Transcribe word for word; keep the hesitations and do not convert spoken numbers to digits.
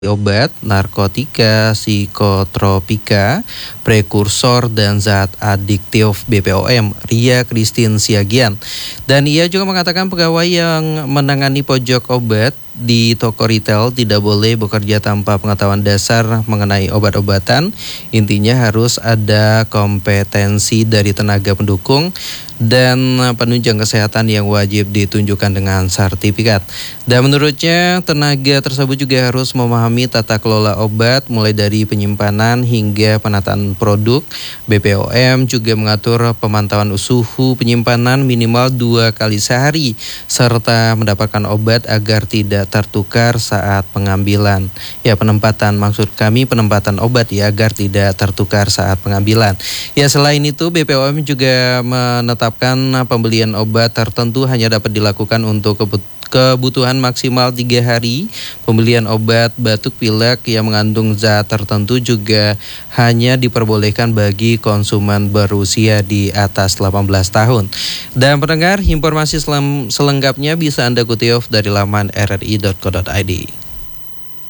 obat, narkotika, psikotropika, prekursor, dan zat adiktif B P O M, Ria Christine Siagian. Dan ia juga mengatakan pegawai yang menangani pojok obat di toko retail tidak boleh bekerja tanpa pengetahuan dasar mengenai obat-obatan. Intinya harus ada kompetensi dari tenaga pendukung dan penunjang kesehatan yang wajib ditunjukkan dengan sertifikat. Dan menurutnya tenaga tersebut juga harus memahami tata kelola obat mulai dari penyimpanan hingga penataan produk. B P O M juga mengatur pemantauan suhu penyimpanan minimal dua kali sehari serta mendapatkan obat agar tidak tertukar saat pengambilan. Ya, penempatan, maksud kami penempatan obat ya, agar tidak tertukar saat pengambilan. Ya, selain itu B P O M juga menetapkan pembelian obat tertentu hanya dapat dilakukan untuk kebutuhan maksimal tiga hari. Pembelian obat batuk pilek yang mengandung zat tertentu juga hanya diperbolehkan bagi konsumen berusia di atas delapan belas tahun. Dan pendengar, informasi selengkapnya bisa Anda kutip dari laman r r i dot co dot i d.